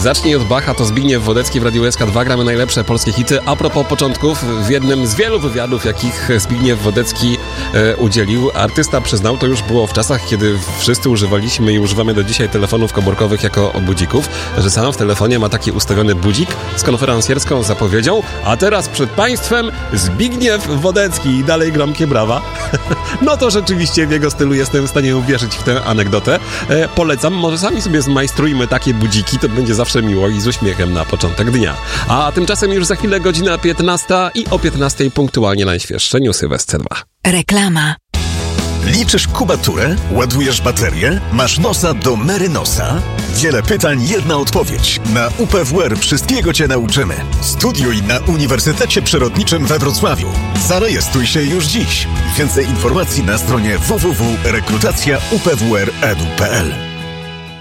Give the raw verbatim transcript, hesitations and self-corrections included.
Zacznij od Bacha, to Zbigniew Wodecki w Radiu S K dwa, gramy najlepsze polskie hity. A propos początków, w jednym z wielu wywiadów, jakich Zbigniew Wodecki e, udzielił, artysta przyznał, to już było w czasach, kiedy wszyscy używaliśmy i używamy do dzisiaj telefonów komórkowych jako budzików, że sam w telefonie ma taki ustawiony budzik z konferencjerską zapowiedzią, a teraz przed państwem Zbigniew Wodecki i dalej gromkie brawa. No to rzeczywiście w jego stylu jestem w stanie uwierzyć w tę anegdotę. E, polecam, może sami sobie zmajstrujmy takie budziki, to będzie zawsze miło i z uśmiechem na początek dnia. A tymczasem już za chwilę godzina piętnasta i o piętnastej punktualnie najświeższe newsy w S C dwa. Reklama. Liczysz kubaturę? Ładujesz baterię? Masz nosa do Merynosa? Wiele pytań, jedna odpowiedź. Na U P W R wszystkiego Cię nauczymy. Studiuj na Uniwersytecie Przyrodniczym we Wrocławiu. Zarejestruj się już dziś. Więcej informacji na stronie w w w kropka rekrutacja u p w r kropka e d u kropka p l.